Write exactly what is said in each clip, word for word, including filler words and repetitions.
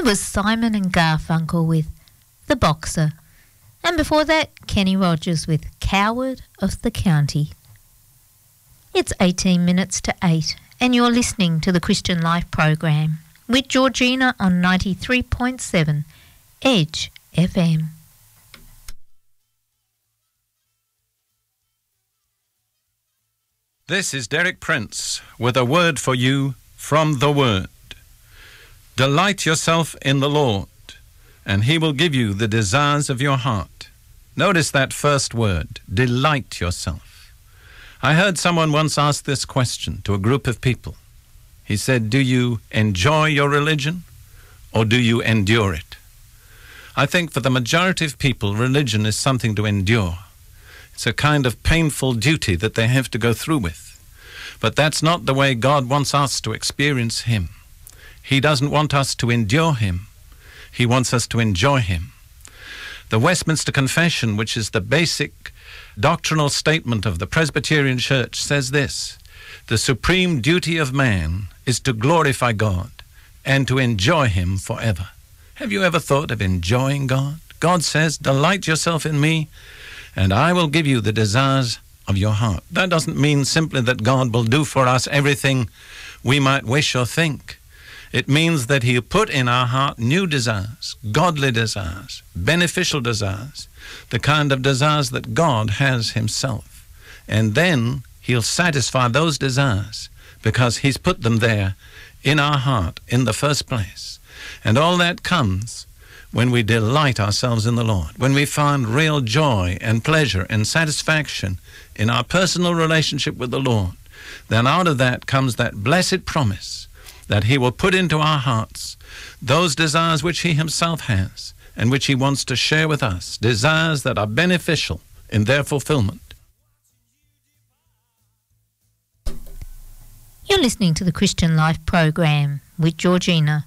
was Simon and Garfunkel with The Boxer. And before that, Kenny Rogers with Coward of the County. It's eighteen minutes to eight, and you're listening to the Christian Life program with Georgina on ninety-three point seven Edge F M. This is Derek Prince with a word for you from the Word. Delight yourself in the Lord, and He will give you the desires of your heart. Notice that first word, delight yourself. I heard someone once ask this question to a group of people. He said, do you enjoy your religion or do you endure it? I think for the majority of people, religion is something to endure. It's a kind of painful duty that they have to go through with. But that's not the way God wants us to experience Him. He doesn't want us to endure Him. He wants us to enjoy Him. The Westminster Confession, which is the basic doctrinal statement of the Presbyterian Church, says this: the supreme duty of man is to glorify God and to enjoy Him forever. Have you ever thought of enjoying God? God says, delight yourself in me, and I will give you the desires of your heart. That doesn't mean simply that God will do for us everything we might wish or think. It means that He'll put in our heart new desires, godly desires, beneficial desires, the kind of desires that God has Himself. And then He'll satisfy those desires because He's put them there in our heart in the first place. And all that comes when we delight ourselves in the Lord, when we find real joy and pleasure and satisfaction in our personal relationship with the Lord. Then out of that comes that blessed promise that He will put into our hearts those desires which He Himself has and which He wants to share with us, desires that are beneficial in their fulfillment. You're listening to the Christian Life program with Georgina.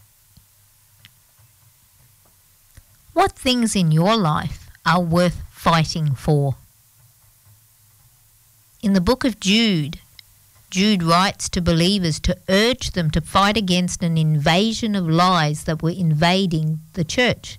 What things in your life are worth fighting for? In the book of Jude, Jude writes to believers to urge them to fight against an invasion of lies that were invading the church.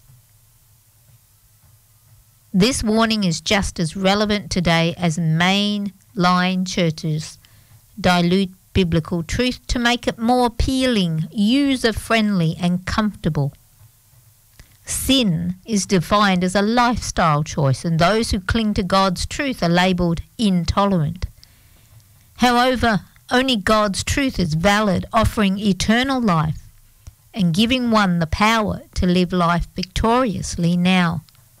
This warning is just as relevant today as mainline churches dilute biblical truth to make it more appealing, user-friendly, and comfortable. Sin is defined as a lifestyle choice, and those who cling to God's truth are labelled intolerant. However, only God's truth is valid, offering eternal life and giving one the power to live life victoriously now.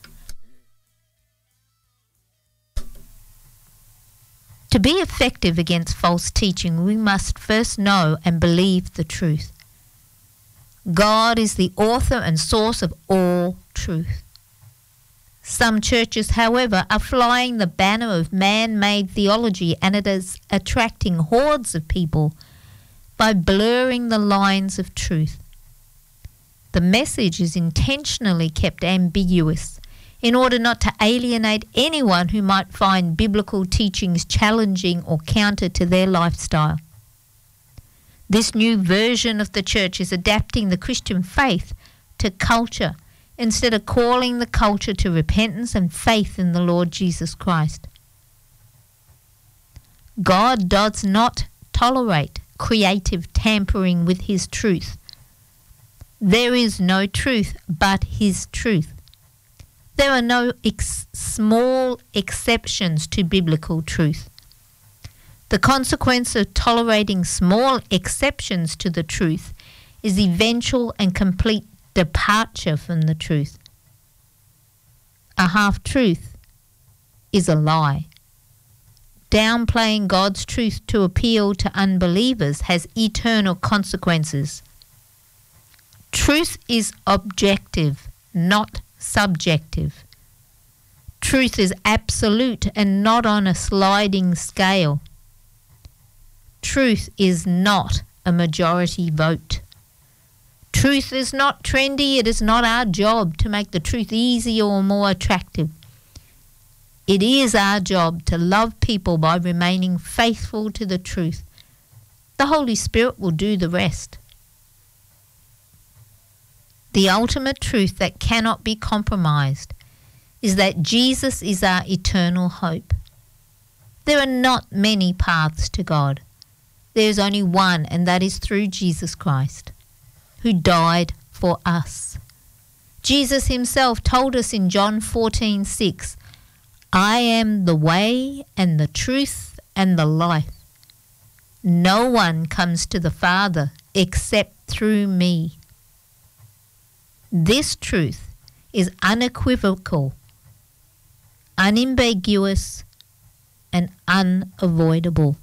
To be effective against false teaching, we must first know and believe the truth. God is the author and source of all truth. Some churches, however, are flying the banner of man-made theology, and it is attracting hordes of people by blurring the lines of truth. The message is intentionally kept ambiguous in order not to alienate anyone who might find biblical teachings challenging or counter to their lifestyle. This new version of the church is adapting the Christian faith to culture instead of calling the culture to repentance and faith in the Lord Jesus Christ. God does not tolerate creative tampering with His truth. There is no truth but His truth. There are no ex- small exceptions to biblical truth. The consequence of tolerating small exceptions to the truth is eventual and complete departure from the truth. A half-truth is a lie. Downplaying God's truth to appeal to unbelievers has eternal consequences. Truth is objective, not subjective. Truth is absolute and not on a sliding scale. Truth is not a majority vote. Truth is not trendy. It is not our job to make the truth easier or more attractive. It is our job to love people by remaining faithful to the truth. The Holy Spirit will do the rest. The ultimate truth that cannot be compromised is that Jesus is our eternal hope. There are not many paths to God. There is only one, and that is through Jesus Christ, who died for us. Jesus himself told us in John fourteen six, I am the way and the truth and the life. No one comes to the Father except through me. This truth is unequivocal, unambiguous, and unavoidable.